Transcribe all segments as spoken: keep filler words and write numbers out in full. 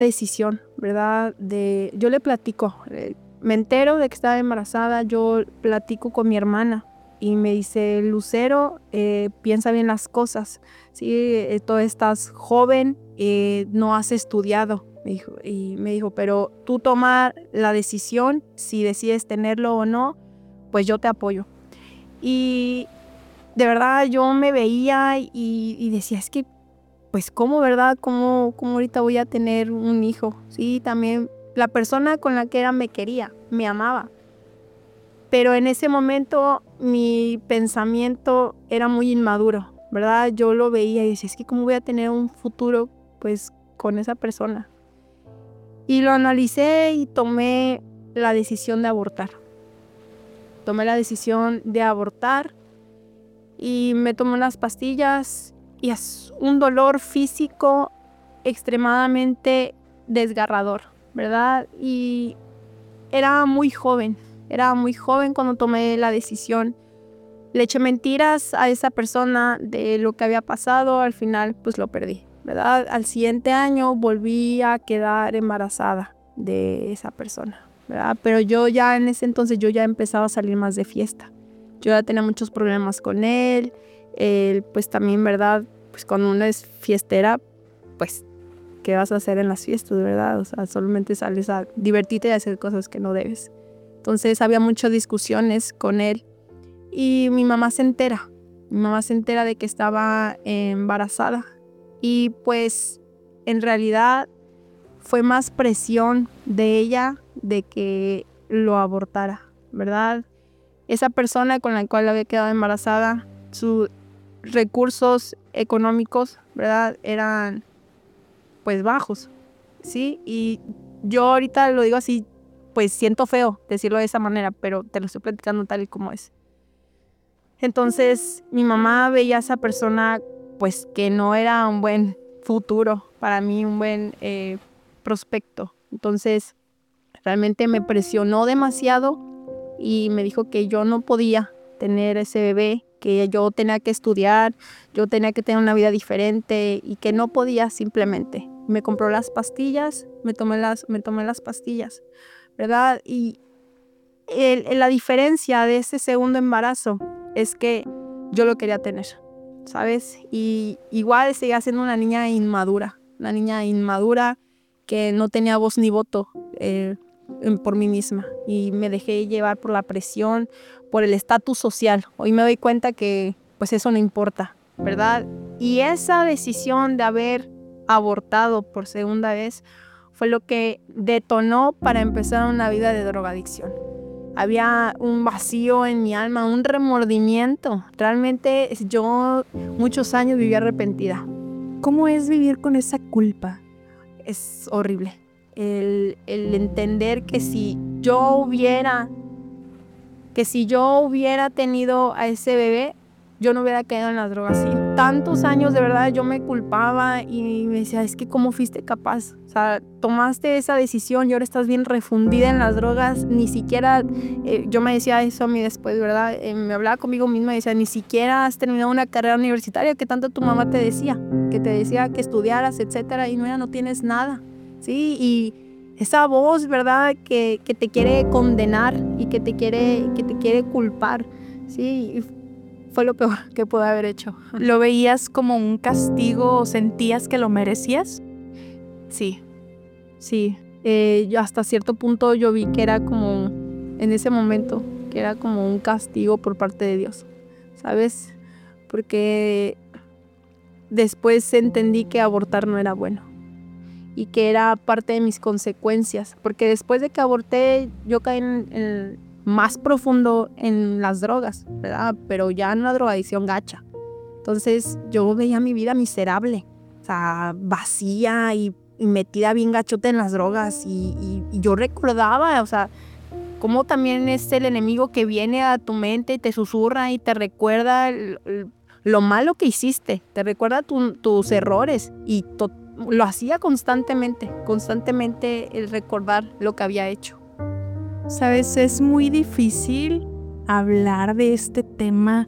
decisión, ¿verdad? De, yo le platico, eh, me entero de que estaba embarazada, yo platico con mi hermana y me dice, Lucero, eh, piensa bien las cosas, ¿sí? Eh, tú estás joven, eh, no has estudiado, me dijo, y me dijo, pero tú toma la decisión, si decides tenerlo o no, pues yo te apoyo. Y de verdad yo me veía y, y decía, es que, pues, ¿cómo, verdad? ¿Cómo, cómo ahorita voy a tener un hijo? Sí, también la persona con la que era me quería, me amaba. Pero en ese momento mi pensamiento era muy inmaduro, ¿verdad? Yo lo veía y decía, es que ¿cómo voy a tener un futuro, pues, con esa persona? Y lo analicé y tomé la decisión de abortar. Tomé la decisión de abortar y me tomé unas pastillas y es un dolor físico extremadamente desgarrador, ¿verdad? Y era muy joven, era muy joven cuando tomé la decisión. Le eché mentiras a esa persona de lo que había pasado, al final pues lo perdí, ¿verdad? Al siguiente año volví a quedar embarazada de esa persona, ¿verdad? Pero yo ya en ese entonces yo ya empezaba a salir más de fiesta. Yo ya tenía muchos problemas con él, él pues también, ¿verdad? Pues cuando uno es fiestera, pues ¿qué vas a hacer en las fiestas, verdad? O sea, solamente sales a divertirte y a hacer cosas que no debes. Entonces había muchas discusiones con él y mi mamá se entera. Mi mamá se entera de que estaba embarazada y pues en realidad fue más presión de ella de que lo abortara, ¿verdad? Esa persona con la cual había quedado embarazada, sus recursos económicos, ¿verdad? Eran pues bajos, ¿sí? Y yo ahorita lo digo así, pues siento feo decirlo de esa manera, pero te lo estoy platicando tal y como es. Entonces mi mamá veía a esa persona pues que no era un buen futuro para mí, un buen eh, prospecto. Entonces realmente me presionó demasiado y me dijo que yo no podía tener ese bebé, que yo tenía que estudiar, yo tenía que tener una vida diferente y que no podía simplemente. Me compró las pastillas, me tomé las, me tomé las pastillas, ¿verdad? Y el, la diferencia de ese segundo embarazo es que yo lo quería tener, ¿sabes? Y igual seguía siendo una niña inmadura, una niña inmadura que no tenía voz ni voto eh, por mí misma. Y me dejé llevar por la presión, por el estatus social. Hoy me doy cuenta que pues eso no importa, ¿verdad? Y esa decisión de haber abortado por segunda vez fue lo que detonó para empezar una vida de drogadicción. Había un vacío en mi alma, un remordimiento. Realmente yo muchos años viví arrepentida. ¿Cómo es vivir con esa culpa? Es horrible. El, el entender que si yo hubiera, que si yo hubiera tenido a ese bebé, yo no hubiera caído en las drogas. Y tantos años de verdad yo me culpaba y me decía, es que ¿cómo fuiste capaz? O sea, tomaste esa decisión y ahora estás bien refundida en las drogas. Ni siquiera, eh, yo me decía eso a mí después, ¿verdad? Eh, me hablaba conmigo misma y decía, ni siquiera has terminado una carrera universitaria que tanto tu mamá te decía, que te decía que estudiaras, etcétera, y no, ya no tienes nada, ¿sí? Y esa voz, ¿verdad? Que, que te quiere condenar y que te quiere, que te quiere culpar, ¿sí? Y fue lo peor que pude haber hecho. ¿Lo veías como un castigo o sentías que lo merecías? Sí, sí. Eh, yo hasta cierto punto yo vi que era como, en ese momento, que era como un castigo por parte de Dios, ¿sabes? Porque después entendí que abortar no era bueno y que era parte de mis consecuencias, porque después de que aborté yo caí en, en más profundo en las drogas, ¿verdad? Pero ya en una drogadicción gacha. Entonces yo veía mi vida miserable, o sea, vacía y, y metida bien gachote en las drogas y, y, y yo recordaba, o sea, cómo también es el enemigo que viene a tu mente y te susurra y te recuerda el, el, lo malo que hiciste, te recuerda tu, tus errores y to, lo hacía constantemente, constantemente el recordar lo que había hecho. Sabes, es muy difícil hablar de este tema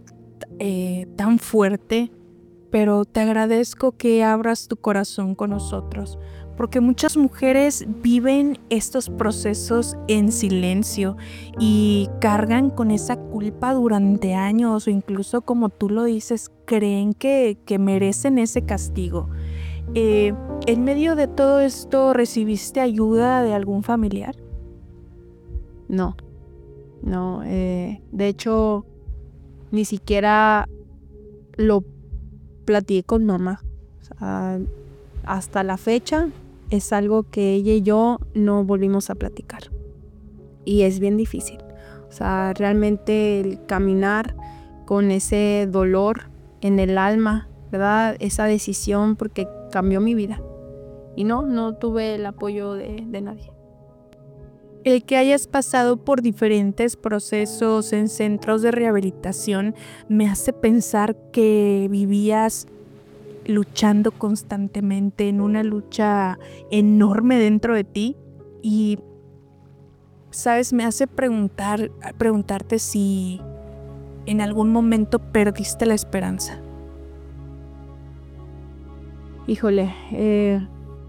eh, tan fuerte, pero te agradezco que abras tu corazón con nosotros, porque muchas mujeres viven estos procesos en silencio y cargan con esa culpa durante años, o incluso, como tú lo dices, creen que, que merecen ese castigo. Eh, en medio de todo esto, ¿recibiste ayuda de algún familiar? No, no, eh, de hecho, ni siquiera lo platiqué con mamá. O sea, hasta la fecha es algo que ella y yo no volvimos a platicar. Y es bien difícil. O sea, realmente el caminar con ese dolor en el alma, ¿verdad? Esa decisión, porque cambió mi vida. Y no, no tuve el apoyo de, de nadie. El que hayas pasado por diferentes procesos en centros de rehabilitación me hace pensar que vivías luchando constantemente, en una lucha enorme dentro de ti, y sabes, me hace preguntar, preguntarte si en algún momento perdiste la esperanza. Híjole, eh,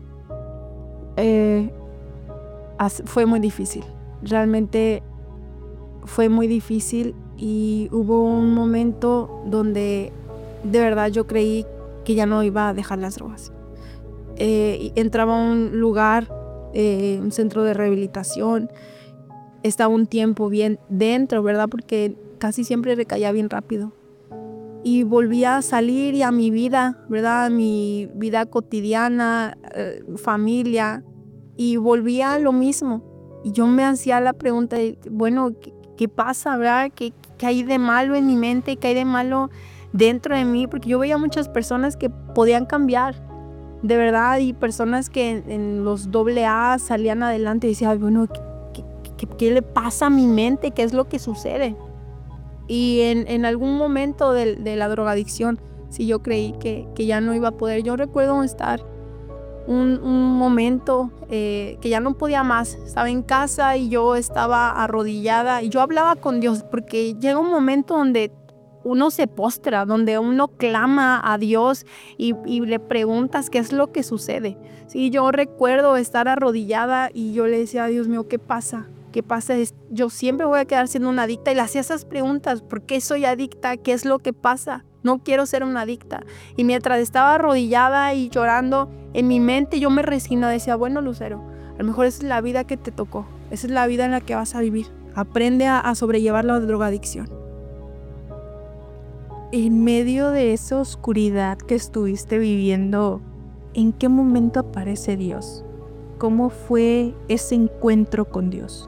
eh, fue muy difícil. Realmente fue muy difícil y hubo un momento donde de verdad yo creí que ya no iba a dejar las drogas. Eh, entraba a un lugar, eh, un centro de rehabilitación, estaba un tiempo bien dentro, ¿verdad? Porque casi siempre recaía bien rápido. Y volvía a salir y a mi vida, ¿verdad? A mi vida cotidiana, eh, familia, y volvía a lo mismo. Y yo me hacía la pregunta de, bueno, ¿qué, qué pasa, verdad? ¿Qué, ¿Qué hay de malo en mi mente? ¿Qué hay de malo dentro de mí? Porque yo veía muchas personas que podían cambiar, de verdad, y personas que en, en los doble A salían adelante y decía, bueno, ¿qué, qué, qué le pasa a mi mente? ¿Qué es lo que sucede? Y en, en algún momento de, de la drogadicción, sí, yo creí que, que ya no iba a poder. Yo recuerdo estar un, un momento eh, que ya no podía más. Estaba en casa y yo estaba arrodillada y yo hablaba con Dios, porque llega un momento donde uno se postra, donde uno clama a Dios y, y le preguntas qué es lo que sucede. Sí, yo recuerdo estar arrodillada y yo le decía a Dios mío, ¿qué pasa? ¿Qué pasa? Yo siempre voy a quedar siendo una adicta, y le hacía esas preguntas. ¿Por qué soy adicta? ¿Qué es lo que pasa? No quiero ser una adicta. Y mientras estaba arrodillada y llorando, en mi mente yo me resignaba, decía, bueno, Lucero, a lo mejor esa es la vida que te tocó. Esa es la vida en la que vas a vivir. Aprende a, a sobrellevar la drogadicción. En medio de esa oscuridad que estuviste viviendo, ¿en qué momento aparece Dios? ¿Cómo fue ese encuentro con Dios?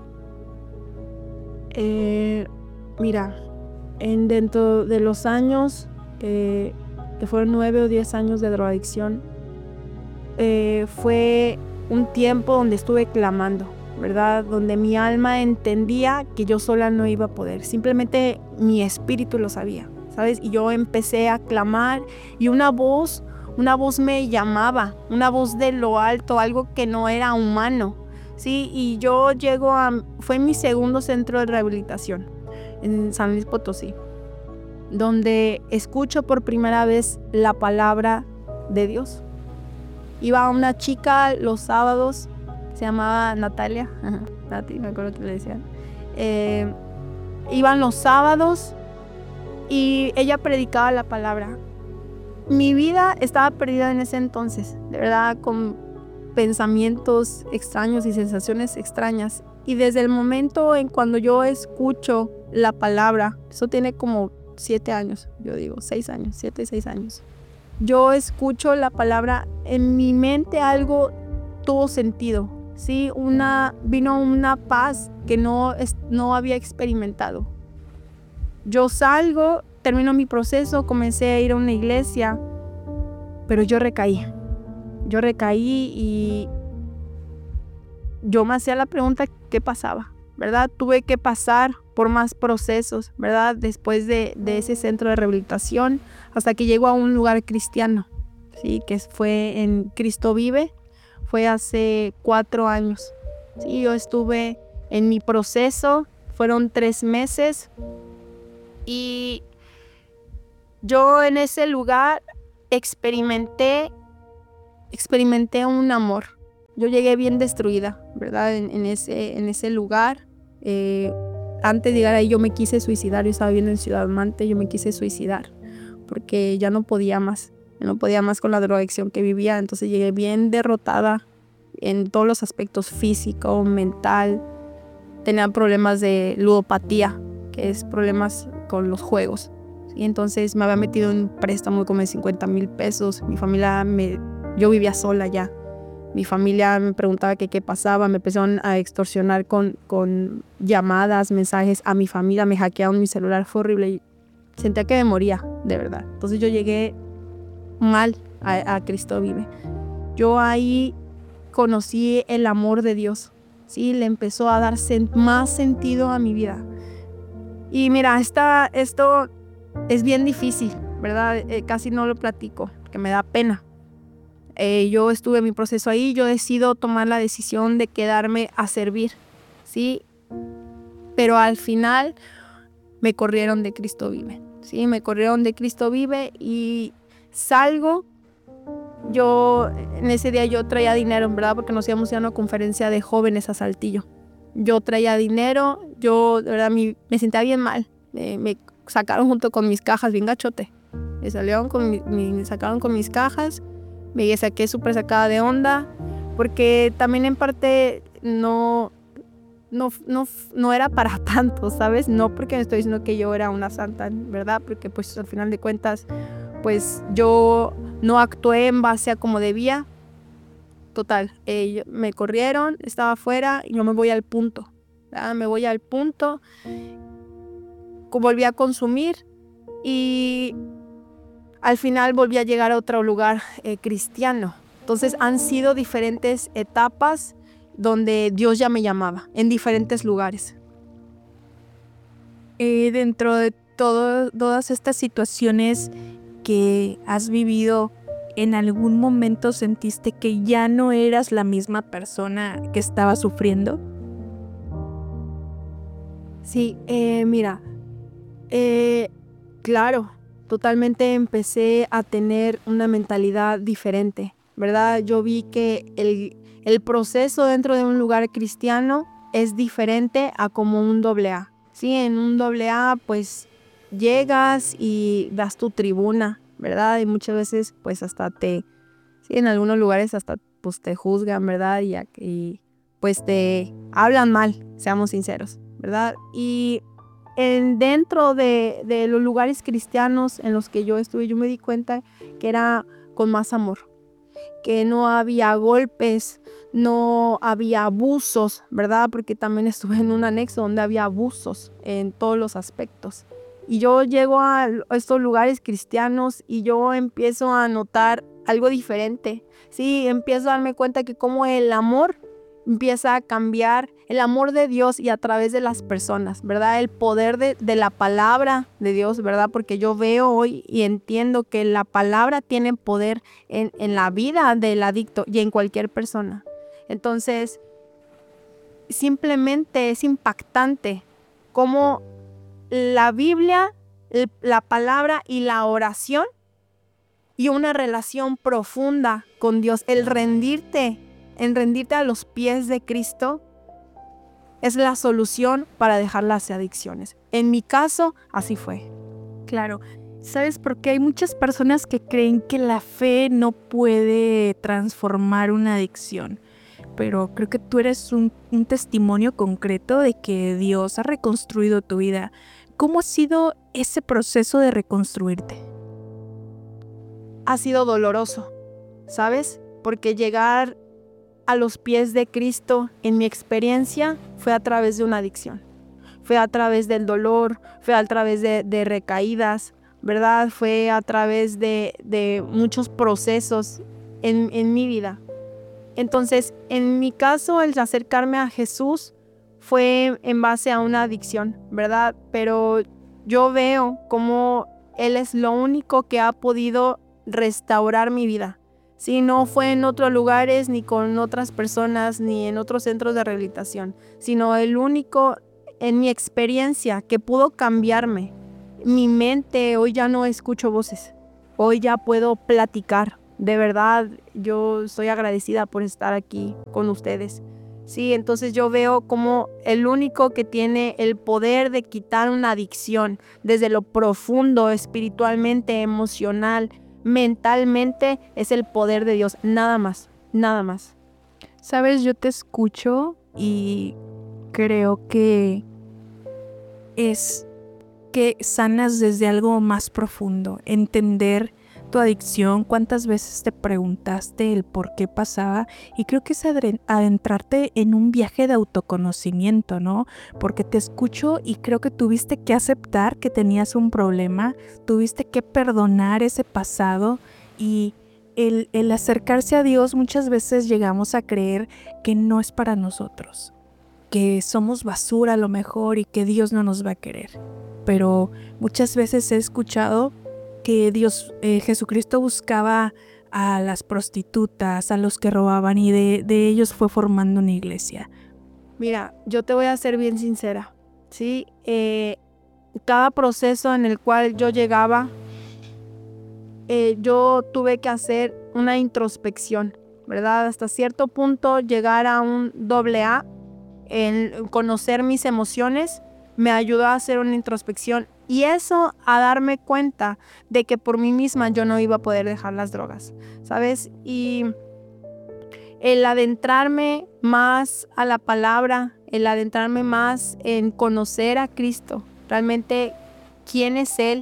Eh, mira, en dentro de los años, eh, que fueron nueve o diez años de drogadicción, eh, fue un tiempo donde estuve clamando, ¿verdad? Donde mi alma entendía que yo sola no iba a poder. Simplemente mi espíritu lo sabía, ¿sabes? Y yo empecé a clamar y una voz, una voz me llamaba, una voz de lo alto, algo que no era humano. Sí, y yo llego a, fue mi segundo centro de rehabilitación en San Luis Potosí, donde escucho por primera vez la palabra de Dios. Iba una chica los sábados, se llamaba Natalia, Nati, me acuerdo que le decían. Eh, iban los sábados y ella predicaba la palabra. Mi vida estaba perdida en ese entonces, de verdad, con pensamientos extraños y sensaciones extrañas. Y desde el momento en cuando yo escucho la palabra, eso tiene como siete años, yo digo, seis años, siete, seis años. Yo escucho la palabra, en mi mente algo tuvo sentido, ¿sí? Una, vino una paz que no, no había experimentado. Yo salgo, termino mi proceso, comencé a ir a una iglesia, pero yo recaí. Yo recaí y yo me hacía la pregunta, ¿qué pasaba? ¿Verdad? Tuve que pasar por más procesos, ¿verdad? Después de, de ese centro de rehabilitación, hasta que llego a un lugar cristiano, ¿sí? Que fue en Cristo Vive, fue hace cuatro años. Sí, yo estuve en mi proceso, fueron tres meses, y yo en ese lugar experimenté experimenté un amor. Yo llegué bien destruida, ¿verdad? En, en, ese, en ese lugar. Eh, antes de llegar ahí yo me quise suicidar. Yo estaba viviendo en Ciudad Mante, yo me quise suicidar porque ya no podía más. Ya no podía más con la drogadicción que vivía. Entonces llegué bien derrotada en todos los aspectos, físico, mental. Tenía problemas de ludopatía, que es problemas con los juegos. Y entonces me había metido en un préstamo como de cincuenta mil pesos. Mi familia, me, yo vivía sola ya. Mi familia me preguntaba que qué pasaba. Me empezaron a extorsionar con, con llamadas, mensajes a mi familia. Me hackearon mi celular, fue horrible. Y sentía que me moría, de verdad. Entonces yo llegué mal a, a Cristo Vive. Yo ahí conocí el amor de Dios. Sí, le empezó a dar sen- más sentido a mi vida. Y mira, esta, esto es bien difícil, ¿verdad? Eh, casi no lo platico, porque me da pena. Eh, yo estuve en mi proceso ahí, yo decido tomar la decisión de quedarme a servir, ¿sí? Pero al final me corrieron de Cristo Vive, ¿sí? Me corrieron de Cristo Vive y salgo. Yo, en ese día yo traía dinero, ¿verdad? Porque nos íbamos a una conferencia de jóvenes a Saltillo. Yo traía dinero, yo, de verdad, me, me sentía bien mal. Me, me sacaron junto con mis cajas, bien gachote. Me salieron con mi, me sacaron con mis cajas, me saqué súper sacada de onda, porque también en parte no, no, no, no era para tanto, ¿sabes? No porque me estoy diciendo que yo era una santa, ¿verdad? Porque pues al final de cuentas, pues yo no actué en base a como debía. Total, eh, me corrieron, estaba afuera y yo me voy al punto, ¿verdad? Me voy al punto, volví a consumir y al final volví a llegar a otro lugar eh, cristiano. Entonces han sido diferentes etapas donde Dios ya me llamaba, en diferentes lugares. Eh, dentro de todo, todas estas situaciones que has vivido, ¿en algún momento sentiste que ya no eras la misma persona que estaba sufriendo? Sí, eh, mira, eh, claro, totalmente empecé a tener una mentalidad diferente, ¿verdad? Yo vi que el, el proceso dentro de un lugar cristiano es diferente a como un doble A. Sí, en un doble A pues llegas y das tu tribuna, ¿verdad? Y muchas veces pues hasta te, sí, en algunos lugares hasta pues te juzgan, ¿verdad? Y, y pues te hablan mal, seamos sinceros, ¿verdad? Y en, dentro de, de los lugares cristianos en los que yo estuve, yo me di cuenta que era con más amor, que no había golpes, no había abusos, ¿verdad? Porque también estuve en un anexo donde había abusos en todos los aspectos. Y yo llego a estos lugares cristianos y yo empiezo a notar algo diferente, ¿sí? Empiezo a darme cuenta que como el amor empieza a cambiar, el amor de Dios y a través de las personas, ¿verdad? El poder de, de la palabra de Dios, ¿verdad? Porque yo veo hoy y entiendo que la palabra tiene poder en, en la vida del adicto y en cualquier persona. Entonces, simplemente es impactante cómo la Biblia, la palabra y la oración y una relación profunda con Dios, el rendirte, en rendirte a los pies de Cristo, es la solución para dejar las adicciones. En mi caso, así fue. Claro, ¿sabes? Porque hay muchas personas que creen que la fe no puede transformar una adicción, pero creo que tú eres un, un testimonio concreto de que Dios ha reconstruido tu vida. ¿Cómo ha sido ese proceso de reconstruirte? Ha sido doloroso, ¿sabes? Porque llegar a los pies de Cristo, en mi experiencia, fue a través de una adicción. Fue a través del dolor, fue a través de, de recaídas, ¿verdad? Fue a través de, de muchos procesos en, en mi vida. Entonces, en mi caso, el acercarme a Jesús fue en base a una adicción, ¿verdad? Pero yo veo cómo Él es lo único que ha podido restaurar mi vida. Sí, no fue en otros lugares, ni con otras personas, ni en otros centros de rehabilitación, sino el único en mi experiencia que pudo cambiarme. Mi mente, hoy ya no escucho voces, hoy ya puedo platicar, de verdad yo estoy agradecida por estar aquí con ustedes. Sí, entonces yo veo como el único que tiene el poder de quitar una adicción desde lo profundo, espiritualmente, emocional, mentalmente, es el poder de Dios. Nada más, nada más. Sabes, yo te escucho y creo que es que sanas desde algo más profundo, entender tu adicción, cuántas veces te preguntaste el por qué pasaba, y creo que es adentrarte en un viaje de autoconocimiento, ¿no? Porque te escucho y creo que tuviste que aceptar que tenías un problema, tuviste que perdonar ese pasado, y el, el acercarse a Dios, muchas veces llegamos a creer que no es para nosotros, que somos basura a lo mejor y que Dios no nos va a querer. Pero muchas veces he escuchado que Dios, eh, Jesucristo buscaba a las prostitutas, a los que robaban, y de, de ellos fue formando una iglesia. Mira, yo te voy a ser bien sincera, ¿sí? Eh, cada proceso en el cual yo llegaba, eh, yo tuve que hacer una introspección, ¿verdad? Hasta cierto punto llegar a un doble A, en conocer mis emociones, me ayudó a hacer una introspección y eso a darme cuenta de que por mí misma yo no iba a poder dejar las drogas, ¿sabes? Y el adentrarme más a la palabra, el adentrarme más en conocer a Cristo, realmente quién es Él,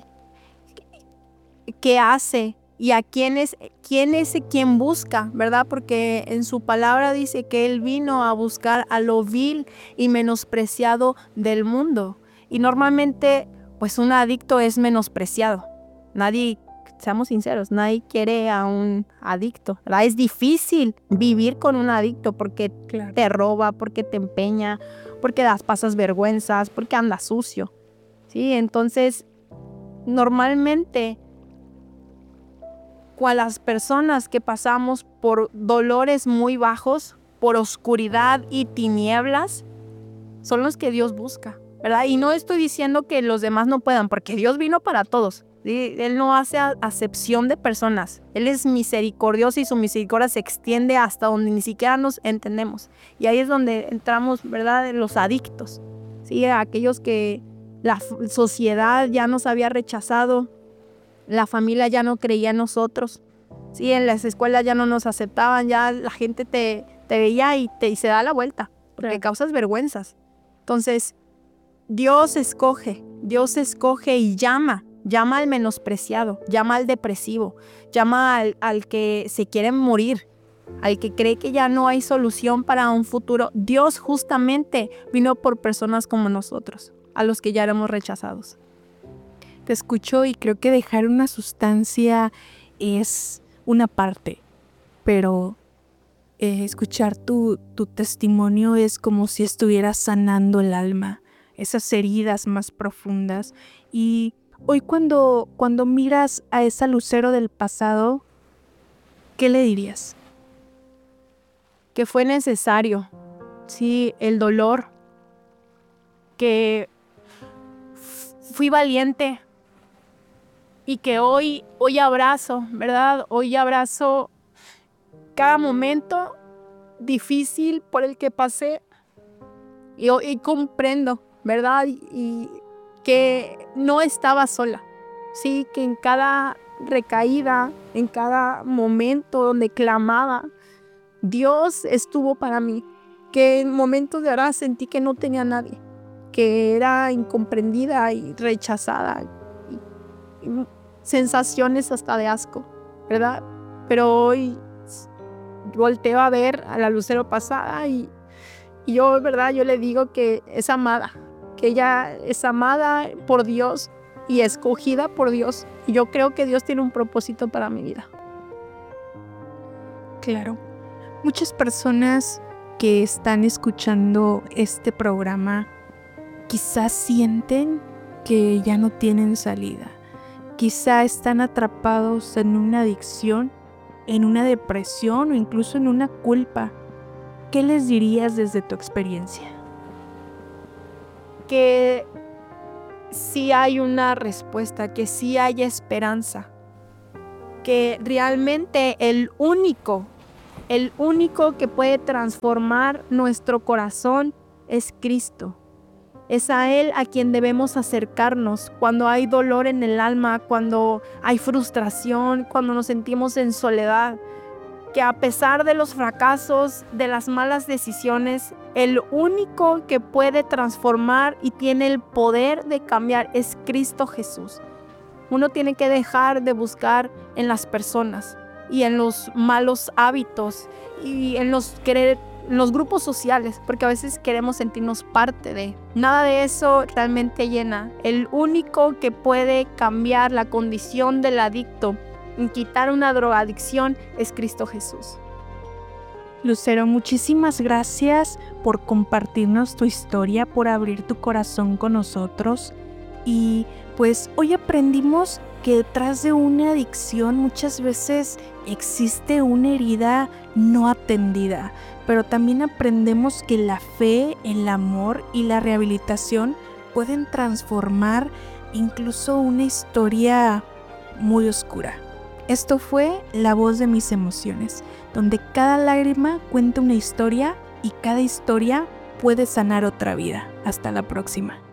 qué hace y a quién es, quién es quien busca, ¿verdad? Porque en su palabra dice que Él vino a buscar a lo vil y menospreciado del mundo. Y normalmente, pues un adicto es menospreciado. Nadie, seamos sinceros, nadie quiere a un adicto, ¿verdad? Es difícil vivir con un adicto porque claro, te roba, porque te empeña, porque das pasas vergüenzas, porque anda sucio, ¿sí? Entonces, normalmente, con las personas que pasamos por dolores muy bajos, por oscuridad y tinieblas, son los que Dios busca, ¿verdad? Y no estoy diciendo que los demás no puedan, porque Dios vino para todos, ¿sí? Él no hace acepción de personas. Él es misericordioso y su misericordia se extiende hasta donde ni siquiera nos entendemos. Y ahí es donde entramos, ¿verdad? Los adictos, ¿sí? Aquellos que la sociedad ya nos había rechazado, la familia ya no creía en nosotros, ¿sí? En las escuelas ya no nos aceptaban, ya la gente te, te veía y, te, y se da la vuelta, porque sí, causas vergüenzas. Entonces, Dios escoge, Dios escoge y llama, llama al menospreciado, llama al depresivo, llama al, al que se quiere morir, al que cree que ya no hay solución para un futuro. Dios justamente vino por personas como nosotros, a los que ya éramos rechazados. Te escucho y creo que dejar una sustancia es una parte, pero eh, escuchar tu, tu testimonio es como si estuvieras sanando el alma, esas heridas más profundas. Y hoy cuando, cuando miras a esa Lucero del pasado, ¿qué le dirías? Que fue necesario, sí, el dolor, que fui valiente, y que hoy, hoy abrazo, ¿verdad? Hoy abrazo cada momento difícil por el que pasé y hoy comprendo, ¿verdad? Y, y que no estaba sola, sí, que en cada recaída, en cada momento donde clamaba, Dios estuvo para mí, que en momentos de verdad sentí que no tenía nadie, que era incomprendida y rechazada, y, y sensaciones hasta de asco, ¿verdad? Pero hoy volteo a ver a la Lucero pasada y, y yo, ¿verdad? Yo le digo que es amada, que ella es amada por Dios y escogida por Dios. Y yo creo que Dios tiene un propósito para mi vida. Claro. Muchas personas que están escuchando este programa quizás sienten que ya no tienen salida. Quizá están atrapados en una adicción, en una depresión o incluso en una culpa. ¿Qué les dirías desde tu experiencia? Que sí hay una respuesta, que sí hay esperanza, que realmente el único, el único que puede transformar nuestro corazón es Cristo. Es a Él a quien debemos acercarnos cuando hay dolor en el alma, cuando hay frustración, cuando nos sentimos en soledad. Que a pesar de los fracasos, de las malas decisiones, el único que puede transformar y tiene el poder de cambiar es Cristo Jesús. Uno tiene que dejar de buscar en las personas y en los malos hábitos y en los querer en los grupos sociales, porque a veces queremos sentirnos parte de. Nada de eso realmente llena. El único que puede cambiar la condición del adicto y quitar una drogadicción es Cristo Jesús. Lucero, muchísimas gracias por compartirnos tu historia, por abrir tu corazón con nosotros. Y pues hoy aprendimos que detrás de una adicción muchas veces existe una herida no atendida, pero también aprendemos que la fe, el amor y la rehabilitación pueden transformar incluso una historia muy oscura. Esto fue La Voz de Mis Emociones, donde cada lágrima cuenta una historia y cada historia puede sanar otra vida. Hasta la próxima.